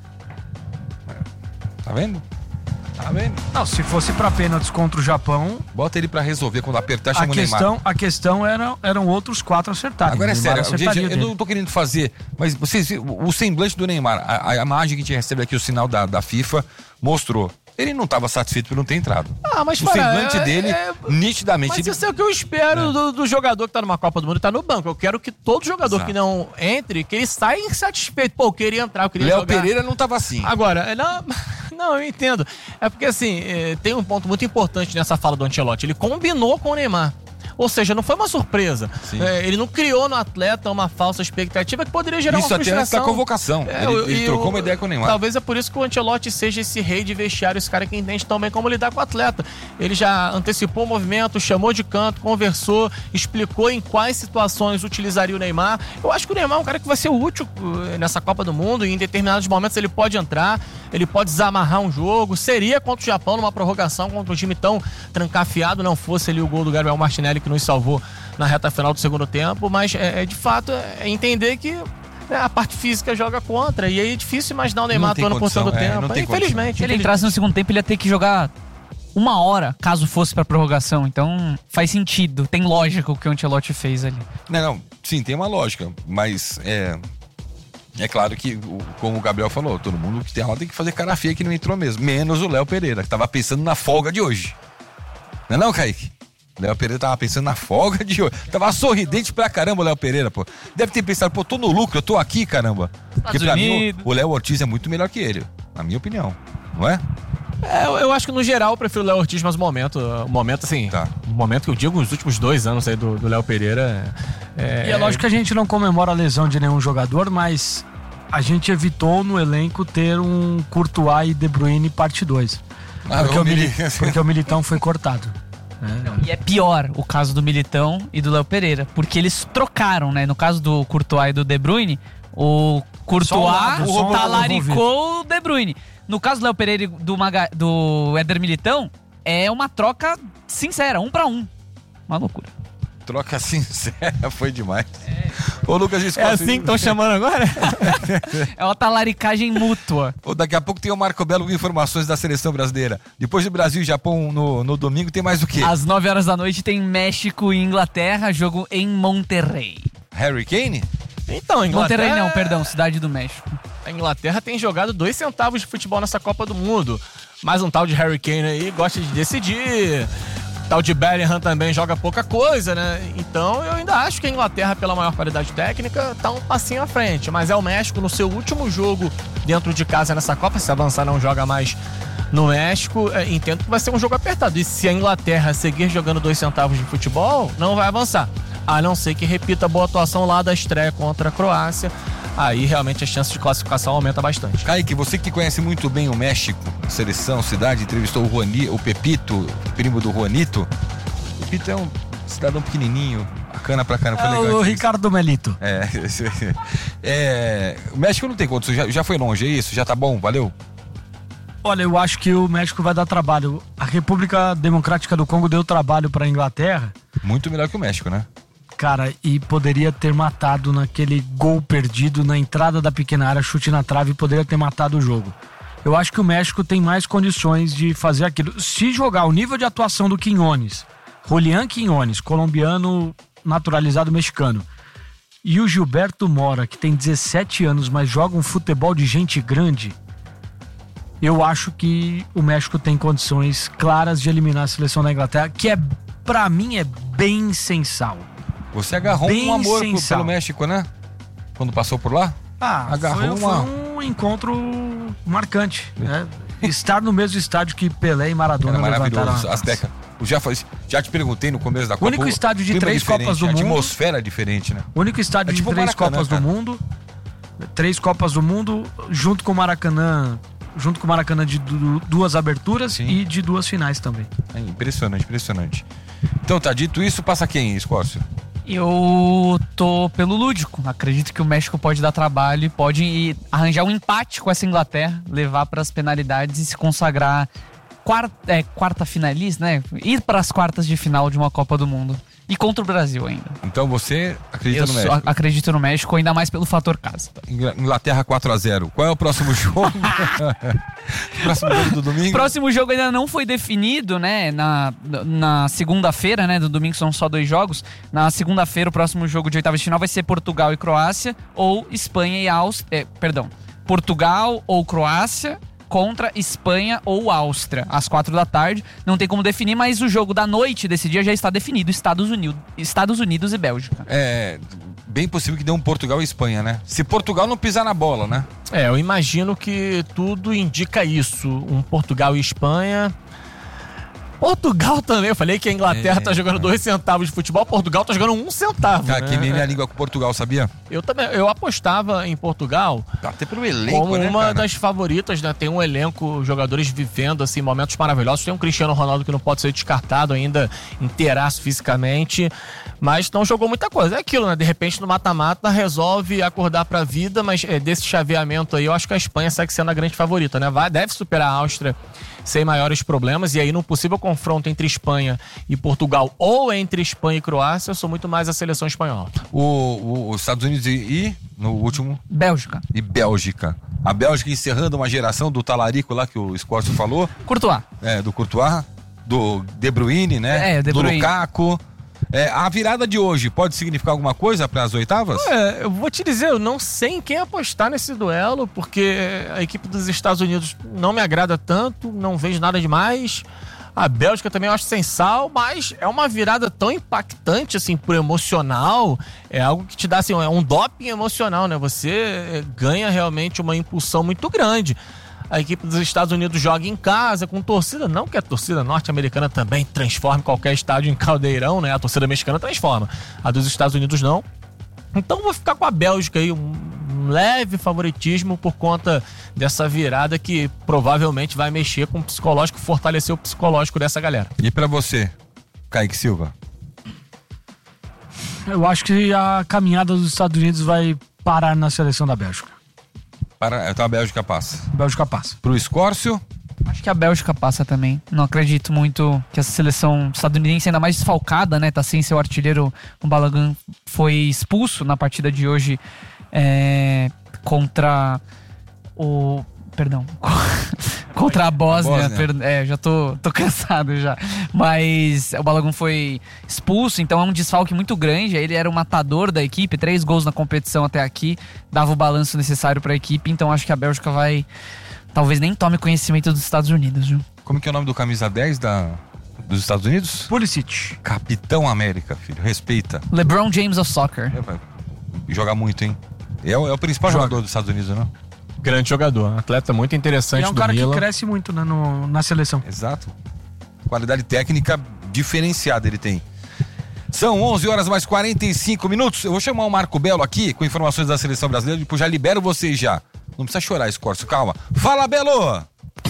Tá vendo? Tá vendo? Não, se fosse pra pênaltis contra o Japão, Bota ele pra resolver. Quando apertar, a chama o Neymar. questão, a questão era, eram outros quatro acertarem. Agora é O Neymar sério, gente, acertaria eu dele. não tô querendo fazer, mas vocês viram, o semblante do Neymar, a, a imagem que a gente recebe aqui, o sinal da, da FIFA, mostrou. Ele não estava satisfeito por não ter entrado. Ah, mas O para, semblante é- dele, é- nitidamente. Mas ele- isso é o que eu espero do, do jogador que tá numa Copa do Mundo e tá no banco. Eu quero que todo jogador Exato. que não entre, que ele saia insatisfeito. Pô, eu queria entrar, eu queria Léo jogar. Pereira não estava assim. Agora, não, não, eu entendo. É porque, assim, é, tem um ponto muito importante nessa fala do Ancelotti. Ele combinou com o Neymar. Ou seja, não foi uma surpresa. Sim. É, ele não criou no atleta uma falsa expectativa que poderia gerar Isso uma até antes frustração. da convocação. É, ele eu- ele e trocou eu- uma ideia com o Neymar. Talvez é por isso que o Ancelotti seja esse rei de vestiário, esse cara que entende tão bem como lidar com o atleta. Ele já antecipou o movimento, chamou de canto, conversou, explicou em quais situações utilizaria o Neymar. Eu acho que o Neymar é um cara que vai ser útil uh, nessa Copa do Mundo e em determinados momentos ele pode entrar, ele pode desamarrar um jogo. Seria contra o Japão numa prorrogação, contra um time tão trancafiado, não fosse ali o gol do Gabriel Martinelli que nos salvou na reta final do segundo tempo, mas é, é de fato é entender que né, a parte física joga contra, e aí é difícil imaginar o Neymar Não tem atuando por todo o condição, é, tempo. não tem Infelizmente. Se ele infelizmente. entrasse no segundo tempo, ele ia ter que jogar uma hora, caso fosse pra prorrogação. Então, faz sentido, tem lógica o que o Ancelotti fez ali. Não, não, sim, tem uma lógica, mas é. É claro que, o- como o Gabriel falou, todo mundo que tem aula tem que fazer cara feia que não entrou mesmo. Menos o Léo Pereira, que tava pensando na folga de hoje. Não é não, Kaique? Léo Pereira tava pensando na folga de hoje. Tava sorridente pra caramba o Léo Pereira, pô. Deve ter pensado, pô, tô no lucro, eu tô aqui, caramba. Porque pra mim, Unidos. o- o Léo Ortiz é muito melhor que ele, na minha opinião. Não é? É, eu, eu acho que no geral eu prefiro o Léo Ortiz, mas o momento, o momento assim, Tá. o momento que eu digo, os últimos dois anos aí do do Léo Pereira. É, E é lógico que a gente não comemora a lesão de nenhum jogador, mas a gente evitou no elenco ter um Courtois e De Bruyne parte dois. Ah, porque, o o Mili- Mili- porque o Militão foi cortado. É. E é pior o caso do Militão e do Léo Pereira, porque eles trocaram, né? No caso do Courtois e do De Bruyne, o Courtois Só um lado, só um lado talaricou o De Bruyne. No caso do Léo Pereira e do, Maga, do Éder Militão, é uma troca sincera, um pra um. Uma loucura. Troca sincera, foi demais. Ô, Lucas, É assim que estão chamando agora? É uma talaricagem mútua. Ô, daqui a pouco tem o Marco Belo com informações da seleção brasileira. Depois do Brasil e Japão no, no domingo, tem mais o quê? Às nove horas da noite tem México e Inglaterra, jogo em Monterrey. Harry Kane? Então, a Inglaterra... Monterrey não, perdão, Cidade do México. A Inglaterra tem jogado dois centavos de futebol nessa Copa do Mundo. Mais um tal de Harry Kane aí gosta de decidir. Tal de Bellingham também joga pouca coisa, né? Então eu ainda acho que a Inglaterra, pela maior qualidade técnica, tá um passinho à frente. Mas é o México no seu último jogo dentro de casa nessa Copa. Se avançar, não joga mais no México. É, entendo que vai ser um jogo apertado. E se a Inglaterra seguir jogando dois centavos de futebol, não vai avançar. A não ser que repita a boa atuação lá da estreia contra a Croácia. Aí realmente a chance de classificação aumenta bastante. Kaique, você que conhece muito bem o México, seleção, cidade, entrevistou o, Juani, o Pepito, primo do Juanito. O Pepito é um cidadão pequenininho, bacana pra caramba. Foi É legal o isso. Ricardo Melito. É, é, o México não tem condições, já, já foi longe, é isso? Já tá bom, valeu? Olha, eu acho que o México vai dar trabalho. A República Democrática do Congo deu trabalho para a Inglaterra, Muito melhor que o México, né? cara, e poderia ter matado naquele gol perdido na entrada da pequena área, chute na trave, poderia ter matado o jogo. Eu acho que o México tem mais condições de fazer aquilo. Se jogar o nível de atuação do Quiñones, Julián Quiñones, colombiano naturalizado mexicano, e o Gilberto Mora, que tem dezessete anos, mas joga um futebol de gente grande, eu acho que o México tem condições claras de eliminar a seleção da Inglaterra, que é, pra mim, é bem sensal. Você agarrou Bem um amor sem pro- sal. pelo México, né? Quando passou por lá? Ah, Agarrou foi, uma- foi um encontro marcante, né? Estar no mesmo estádio que Pelé e Maradona Era levantaram maravilhoso. a As taça. Teca. Eu já, falei- já te perguntei no começo da Copa. único estádio de clima três diferente, Copas do a mundo. atmosfera é diferente, né? O único estádio É tipo de três Maracanã, Copas cara. do Mundo, três Copas do Mundo, junto com o Maracanã, junto com o Maracanã de du- duas aberturas Sim. e de duas finais também. É impressionante, impressionante. Então, tá dito isso, passa quem, Escócio? Eu tô pelo lúdico. Acredito que o México pode dar trabalho e pode ir arranjar um empate com essa Inglaterra, levar para as penalidades e se consagrar quarta, é, quarta finalista, né? Ir para as quartas de final de uma Copa do Mundo. E contra o Brasil ainda. Então você acredita Eu no só México? acredito no México, ainda mais pelo fator casa. Ingl- Inglaterra quatro a zero. Qual é o próximo jogo? Próximo jogo do domingo? Próximo jogo ainda não foi definido, né? Na, na segunda-feira, né? Do domingo são só dois jogos. Na segunda-feira, o próximo jogo de oitavas de final vai ser Portugal e Croácia ou Espanha e Áustria. É, perdão. Portugal ou Croácia contra Espanha ou Áustria, às quatro da tarde. Não tem como definir, mas o jogo da noite desse dia já está definido. Estados Unidos, Estados Unidos e Bélgica. É bem possível que dê um Portugal e Espanha, né? Se Portugal não pisar na bola, né? É, eu imagino que tudo indica isso. Um Portugal e Espanha. Portugal também, eu falei que a Inglaterra É, tá jogando dois centavos de futebol, Portugal tá jogando um centavo. Cara, né? queimei minha língua com Portugal, sabia? Eu também, eu apostava em Portugal Até pelo elenco, como né, uma cara? das favoritas, né? Tem um elenco, jogadores vivendo assim momentos maravilhosos. Tem um Cristiano Ronaldo que não pode ser descartado ainda, inteiraço fisicamente, mas não jogou muita coisa. É aquilo, né? De repente no mata-mata resolve acordar pra vida, mas é, desse chaveamento aí eu acho que a Espanha segue sendo a grande favorita, né? Vai, deve superar a Áustria sem maiores problemas, e aí num possível confronto entre Espanha e Portugal ou entre Espanha e Croácia, eu sou muito mais a seleção espanhola. O, o- os Estados Unidos e, e, no último, Bélgica. e Bélgica. A Bélgica encerrando uma geração do talarico lá que o Escócio falou, Courtois. é, do Courtois, do De Bruyne, né? É, De do Bruyne. Lukaku. É, a virada de hoje pode significar alguma coisa para as oitavas? É, eu vou te dizer, eu não sei em quem apostar nesse duelo, porque a equipe dos Estados Unidos não me agrada tanto, não vejo nada demais. A Bélgica também eu acho sem sal, mas é uma virada tão impactante, assim, por emocional. É algo que te dá, assim, é um doping emocional, né? Você ganha realmente uma impulsão muito grande. A equipe dos Estados Unidos joga em casa, com torcida. Não que a torcida norte-americana também transforme qualquer estádio em caldeirão, né? A torcida mexicana transforma. A dos Estados Unidos não. Então vou ficar com a Bélgica aí, um um leve favoritismo por conta dessa virada que provavelmente vai mexer com o psicológico, fortalecer o psicológico dessa galera. E pra você, Kaique Silva? Eu acho que a caminhada dos Estados Unidos vai parar na seleção da Bélgica. Para, então a Bélgica passa. A Bélgica passa. Pro Escórcio? Acho que a Bélgica passa também. Não acredito muito que essa seleção estadunidense, ainda mais desfalcada, né? Tá sem seu artilheiro, o Balogun foi expulso na partida de hoje é, contra o... Perdão. Contra a Bósnia. A Bósnia. Per, é, já tô, tô cansado já. Mas o Balogun foi expulso, então é um desfalque muito grande. Ele era o matador da equipe, três gols na competição até aqui, dava o balanço necessário pra equipe, então acho que a Bélgica vai... Talvez nem tome conhecimento dos Estados Unidos, viu? Como que é o nome do camisa dez da, dos Estados Unidos? Pulisic. Capitão América, filho. Respeita. LeBron James of Soccer. É, vai jogar muito, hein? É o, é o principal Joga. jogador dos Estados Unidos, não? Grande jogador, um atleta muito interessante E é um do cara Milan. que cresce muito, né, no, na seleção. Exato. Qualidade técnica diferenciada ele tem. São onze horas mais quarenta e cinco minutos. Eu vou chamar o Marco Belo aqui com informações da seleção brasileira. Depois já libero vocês já. Não precisa chorar, Escórcio, calma. Fala, Belo!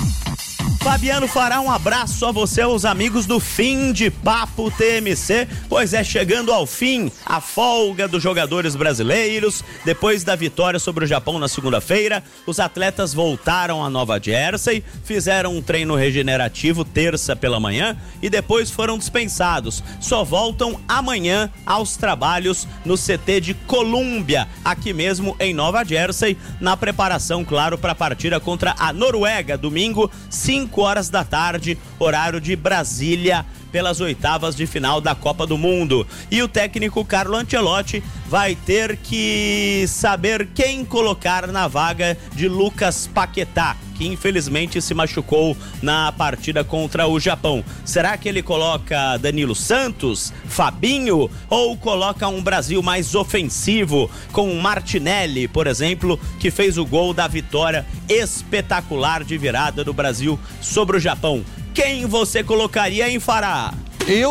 Fabiano Fará, um abraço a você, aos amigos do Fim de Papo T M C, pois é chegando ao fim a folga dos jogadores brasileiros. Depois da vitória sobre o Japão na segunda-feira, os atletas voltaram a Nova Jersey, fizeram um treino regenerativo terça pela manhã e depois foram dispensados. Só voltam amanhã aos trabalhos no C T de Colômbia, aqui mesmo em Nova Jersey, na preparação, claro, para a partida contra a Noruega, domingo, cinco horas da tarde, horário de Brasília, pelas oitavas de final da Copa do Mundo. E o técnico Carlo Ancelotti vai ter que saber quem colocar na vaga de Lucas Paquetá, que infelizmente se machucou na partida contra o Japão. Será que ele coloca Danilo Santos, Fabinho, ou coloca um Brasil mais ofensivo com Martinelli, por exemplo, que fez o gol da vitória espetacular de virada do Brasil sobre o Japão? Quem você colocaria em Fará? Eu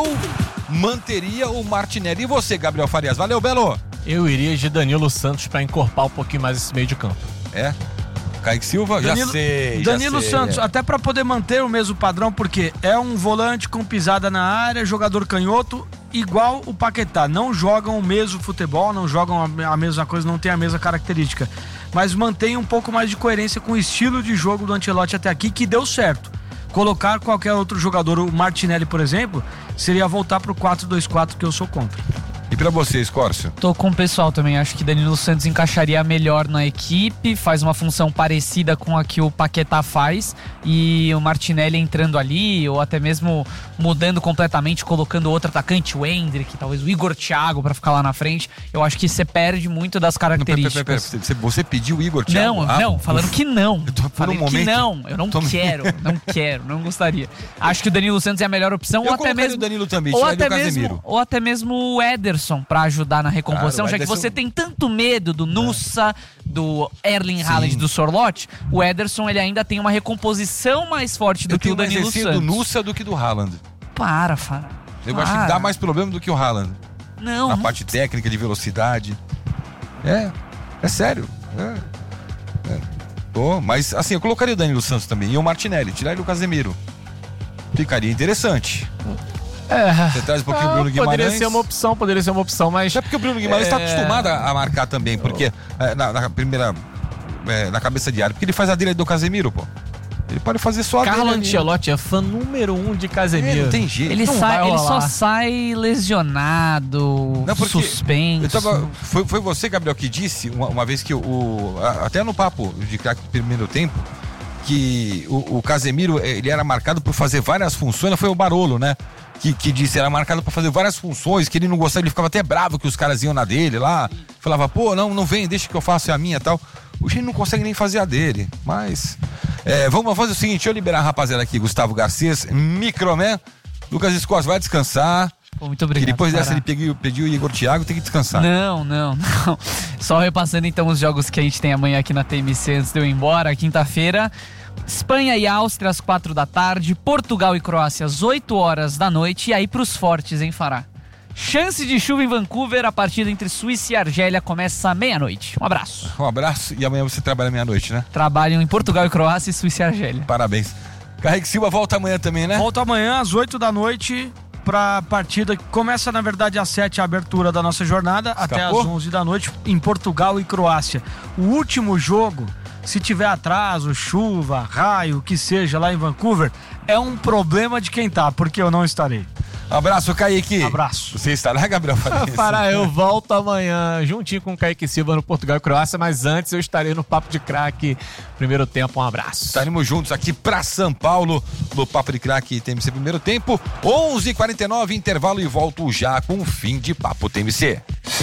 manteria o Martinelli. E você, Gabriel Farias? Valeu, Belo! Eu iria de Danilo Santos pra encorpar um pouquinho mais esse meio de campo. É? Kaique Silva? Danilo, já sei, Danilo já sei. Santos, até para poder manter o mesmo padrão, porque é um volante com pisada na área, jogador canhoto, igual o Paquetá. Não jogam o mesmo futebol, não jogam a, a mesma coisa, não tem a mesma característica. Mas mantém um pouco mais de coerência com o estilo de jogo do Ancelotti até aqui, que deu certo. Colocar qualquer outro jogador, o Martinelli, por exemplo, seria voltar pro quatro dois quatro, que eu sou contra. E pra você, Escórcio? Tô com o pessoal também, acho que Danilo Santos encaixaria melhor na equipe, faz uma função parecida com a que o Paquetá faz, e o Martinelli entrando ali, ou até mesmo mudando completamente, colocando outro atacante, o Endrick, talvez o Igor Thiago pra ficar lá na frente. Eu acho que você perde muito das características. Não, pera, pera, pera. Você pediu o Igor Thiago? Não, ah, não, falando que não. Eu tô por Falei um momento, que não, eu não tô... quero, não quero, não gostaria. Acho que o Danilo Santos é a melhor opção, Eu ou até mesmo o Danilo também, ou tirar até do Casemiro. mesmo, ou até mesmo o Ederson pra ajudar na recomposição, Claro, já que Ederson... você tem tanto medo do Nussa, do Erling Haaland, do Sorloth, o Ederson ele ainda tem uma recomposição mais forte do Eu que o tenho mais Danilo receio Santos. do Nussa do que do Haaland. Para, Fara. Eu Para. acho que dá mais problema do que o Haaland. Não, Na não. parte técnica, de velocidade. É, é sério. É. É. Pô, mas assim, eu colocaria o Danilo Santos também. E o Martinelli, tirar ele do Casemiro. Ficaria interessante. É. Você traz um pouquinho o Ah, Bruno Guimarães. Poderia ser uma opção, poderia ser uma opção, mas... É porque o Bruno Guimarães está É. acostumado a a marcar também, porque é, na, na primeira, é, na cabeça de área, porque ele faz a dele do Casemiro, pô. Ele pode fazer só a Carlo dele ali. Ancelotti é fã número um de É, Casemiro. não tem jeito. Ele, Não sai, vai ele só rolar. sai lesionado, Não, porque suspenso. eu tava- foi, foi você, Gabriel, que disse uma, uma vez que o, o- a- até no papo de craque do primeiro tempo, que o, o Casemiro, ele era marcado por fazer várias funções. Não foi o Barolo, né? Que, que disse, era marcado por fazer várias funções, que ele não gostava, ele ficava até bravo que os caras iam na dele lá. Falava, pô, não, não vem, deixa que eu faça a minha e tal. Hoje ele não consegue nem fazer a dele, mas... É, vamos fazer o seguinte, deixa eu liberar a rapaziada aqui, Gustavo Garcês, Microman, Lucas Escócia, vai descansar. Pô, muito Que obrigado. depois dessa Fará. ele pediu, pediu o Igor Thiago, tem que descansar. Não, não, não. Só repassando então os jogos que a gente tem amanhã aqui na T M C antes de eu ir embora. Quinta-feira, Espanha e Áustria às quatro da tarde, Portugal e Croácia às oito horas da noite. E aí pros fortes, hein, Fará? Chance de chuva em Vancouver, a partida entre Suíça e Argélia começa à meia-noite. Um abraço. Um abraço e amanhã você trabalha meia-noite, né? Trabalham em Portugal e Croácia e Suíça e Argélia. Parabéns. Carregue Silva volta amanhã também, né? Volta amanhã às oito da noite pra partida que começa, na verdade, às sete a abertura da nossa jornada, Escapou? até às onze da noite em Portugal e Croácia. O último jogo, se tiver atraso, chuva, raio, o que seja lá em Vancouver, é um problema de quem tá, porque eu não estarei. Abraço, Kaique. Abraço. Você estará, Gabriel Farense? Para, eu volto amanhã juntinho com o Kaique Silva no Portugal e Croácia, mas antes eu estarei no Papo de Craque. Primeiro tempo, um abraço. Estaremos juntos aqui pra São Paulo no Papo de Craque T M C primeiro tempo, onze e quarenta e nove, intervalo e volto já com o fim de Papo T M C.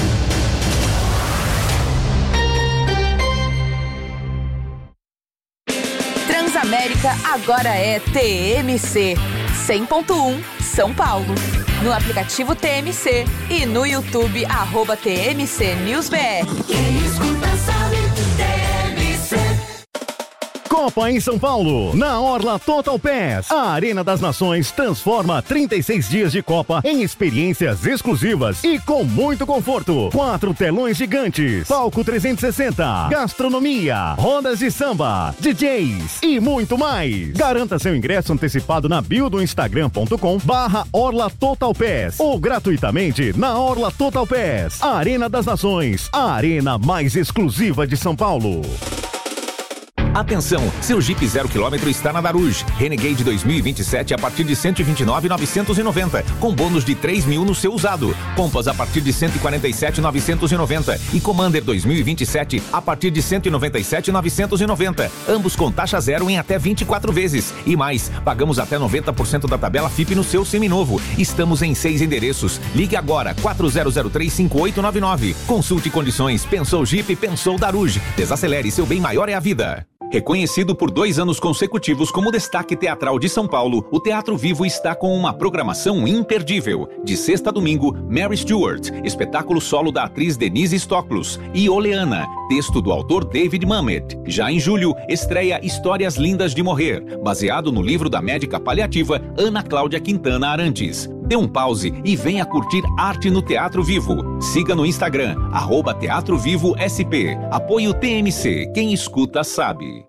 Transamérica agora é T M C cem ponto um São Paulo. No aplicativo T M C e no YouTube, arroba T M C News B R. Quem escuta sabe, T M C. Copa em São Paulo, na Orla Total Pass. A Arena das Nações transforma trinta e seis dias de Copa em experiências exclusivas e com muito conforto. Quatro telões gigantes, palco trezentos e sessenta, gastronomia, rodas de samba, D Js e muito mais. Garanta seu ingresso antecipado na bio do instagram ponto com barra Orla Total Pass ou gratuitamente na Orla Total Pass. A Arena das Nações, a arena mais exclusiva de São Paulo. Atenção, seu Jeep zero quilômetro está na Daruge. Renegade dois mil e vinte e sete a partir de cento e vinte e nove mil novecentos e noventa, com bônus de três mil no seu usado. Compass a partir de cento e quarenta e sete mil novecentos e noventa e Commander dois mil e vinte e sete a partir de cento e noventa e sete mil novecentos e noventa. Ambos com taxa zero em até vinte e quatro vezes. E mais, pagamos até noventa por cento da tabela F I P no seu seminovo. Estamos em seis endereços. Ligue agora, quatro zero zero três cinco oito nove nove. Consulte condições. Pensou Jeep, pensou Daruge. Desacelere, seu bem maior é a vida. Reconhecido por dois anos consecutivos como destaque teatral de São Paulo, o Teatro Vivo está com uma programação imperdível. De sexta a domingo, Mary Stuart, espetáculo solo da atriz Denise Stoklos, e Oleana, texto do autor David Mamet. Já em julho, estreia Histórias Lindas de Morrer, baseado no livro da médica paliativa Ana Cláudia Quintana Arantes. Dê um pause e venha curtir arte no Teatro Vivo. Siga no Instagram, arroba Teatro Vivo S P. Apoio T M C. Quem escuta sabe.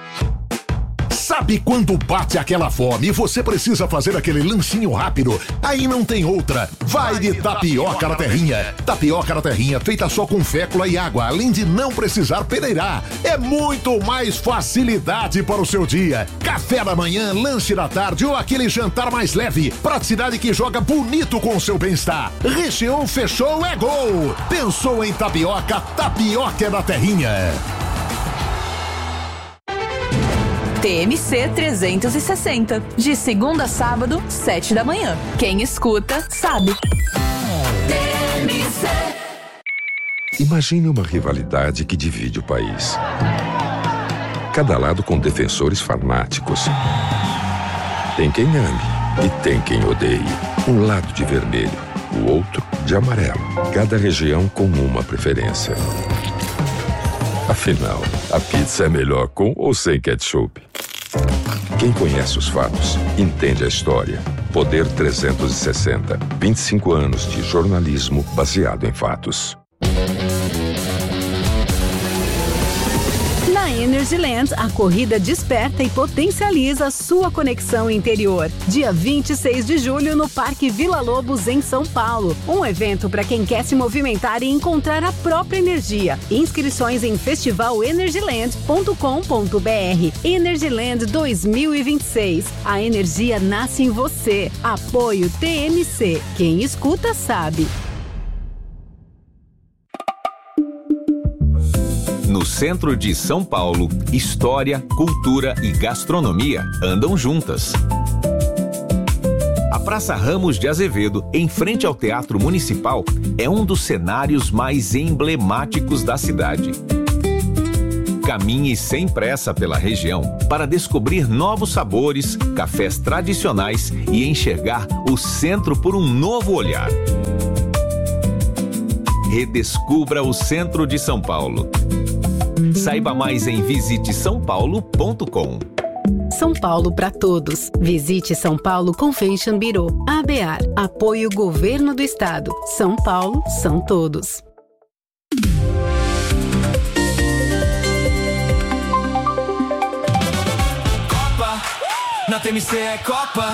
Sabe quando bate aquela fome e você precisa fazer aquele lanchinho rápido? Aí não tem outra. Vai de tapioca na terrinha. Tapioca na terrinha feita só com fécula e água, além de não precisar peneirar. É muito mais facilidade para o seu dia. Café da manhã, lanche da tarde ou aquele jantar mais leve. Praticidade que joga bonito com o seu bem-estar. Recheou, fechou, é gol. Pensou em tapioca, tapioca na terrinha. T M C trezentos e sessenta, de segunda a sábado, sete da manhã. Quem escuta, sabe. T M C. Imagine uma rivalidade que divide o país. Cada lado com defensores fanáticos. Tem quem ame e tem quem odeie. Um lado de vermelho, o outro de amarelo. Cada região com uma preferência. Afinal, a pizza é melhor com ou sem ketchup? Quem conhece os fatos, entende a história. Poder trezentos e sessenta. vinte e cinco anos de jornalismo baseado em fatos. Na Energyland, a corrida desperta e potencializa sua conexão interior. Dia vinte e seis de julho, no Parque Vila Lobos, em São Paulo. Um evento para quem quer se movimentar e encontrar a própria energia. Inscrições em festival energyland ponto com ponto b r. Energyland dois mil e vinte e seis. A energia nasce em você. Apoio T M C. Quem escuta sabe. No centro de São Paulo, história, cultura e gastronomia andam juntas. A Praça Ramos de Azevedo, em frente ao Teatro Municipal, é um dos cenários mais emblemáticos da cidade. Caminhe sem pressa pela região para descobrir novos sabores, cafés tradicionais e enxergar o centro por um novo olhar. Redescubra o centro de São Paulo. Saiba mais em visite são paulo ponto com. São Paulo para todos. Visite São Paulo Convention Bureau. A B A R. Apoio Governo do Estado. São Paulo são todos. Copa, na T M C é Copa.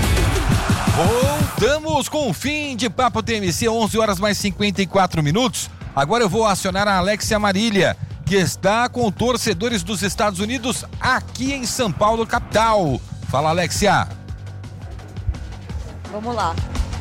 Voltamos com o fim de Papo T M C, onze horas mais cinquenta e quatro minutos. Agora eu vou acionar a Alexia Marília, que está com torcedores dos Estados Unidos aqui em São Paulo, capital. Fala, Alexia. Vamos lá.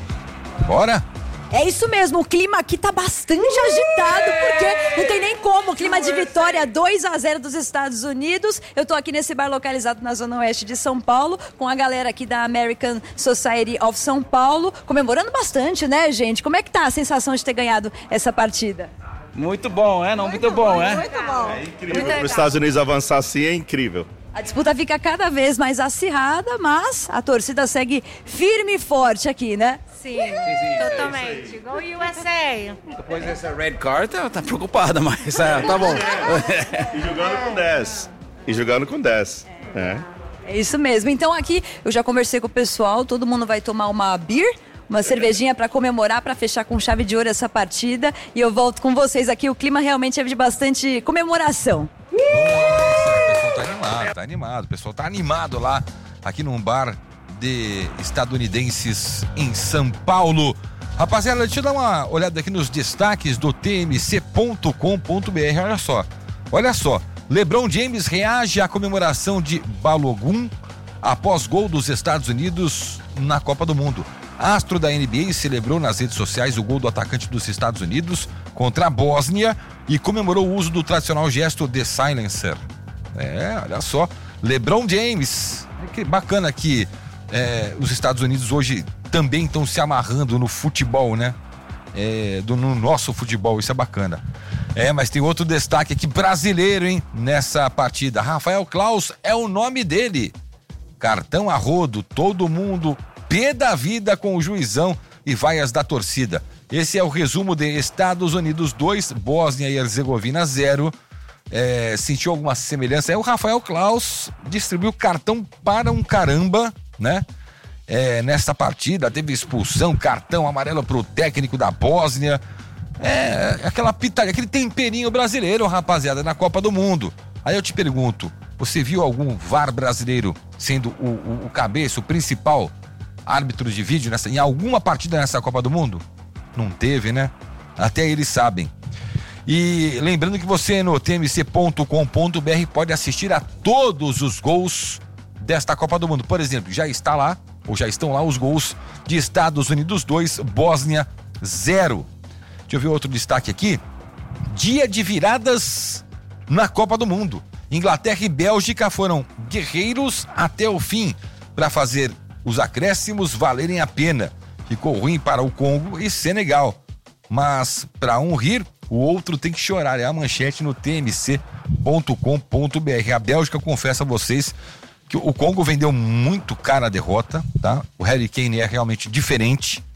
Bora? É isso mesmo, o clima aqui tá bastante agitado, porque não tem nem como. Clima de vitória, dois a zero dos Estados Unidos. Eu tô aqui nesse bar localizado na zona oeste de São Paulo, com a galera aqui da American Society of São Paulo, comemorando bastante, né, gente? Como é que tá a sensação de ter ganhado essa partida? Muito bom, é? Não, muito, muito bom, bom, é? Muito bom. É incrível. Para os Estados Unidos avançar assim é incrível. A disputa fica cada vez mais acirrada, mas a torcida segue firme e forte aqui, né? Sim, sim, sim, totalmente. Go U S A! Depois dessa red card, tá, tá preocupada, mas ah, tá bom. E jogando com dez. E jogando com dez. É. É isso mesmo. Então aqui eu já conversei com o pessoal, todo mundo vai tomar uma beer, uma cervejinha para comemorar, para fechar com chave de ouro essa partida. E eu volto com vocês aqui. O clima realmente é de bastante comemoração. O pessoal tá animado, tá animado. O pessoal tá animado lá, aqui num bar de estadunidenses em São Paulo. Rapaziada, deixa eu dar uma olhada aqui nos destaques do T M C ponto com ponto B R. Olha só, olha só. LeBron James reage à comemoração de Balogun após gol dos Estados Unidos na Copa do Mundo. Astro da N B A celebrou nas redes sociais o gol do atacante dos Estados Unidos contra a Bósnia e comemorou o uso do tradicional gesto de silencer. É, olha só, LeBron James, que bacana que é, os Estados Unidos hoje também estão se amarrando no futebol, né? É, do, no nosso futebol, isso é bacana. É, mas tem outro destaque aqui brasileiro, hein? Nessa partida, Rafael Claus é o nome dele. Cartão a rodo, todo mundo pé da vida com o juizão e vaias da torcida. Esse é o resumo de Estados Unidos dois, Bósnia e Herzegovina zero. É, sentiu alguma semelhança? É, o Rafael Claus distribuiu cartão para um caramba, né? É, nessa partida teve expulsão, cartão amarelo pro técnico da Bósnia. É, aquela pitaria, aquele temperinho brasileiro, rapaziada, na Copa do Mundo. Aí eu te pergunto, você viu algum V A R brasileiro sendo o, o, o cabeça, o principal árbitro de vídeo nessa, em alguma partida nessa Copa do Mundo? Não teve, né? Até eles sabem. E lembrando que você no T M C ponto com ponto B R pode assistir a todos os gols desta Copa do Mundo. Por exemplo, já está lá, ou já estão lá os gols de Estados Unidos dois, Bósnia zero. Deixa eu ver outro destaque aqui. Dia de viradas na Copa do Mundo. Inglaterra e Bélgica foram guerreiros até o fim para fazer os acréscimos valerem a pena. Ficou ruim para o Congo e Senegal. Mas para um rir, o outro tem que chorar. É a manchete no T M C ponto com ponto B R. A Bélgica, confesso a vocês que o Congo vendeu muito cara a derrota, tá? O Harry Kane é realmente diferente.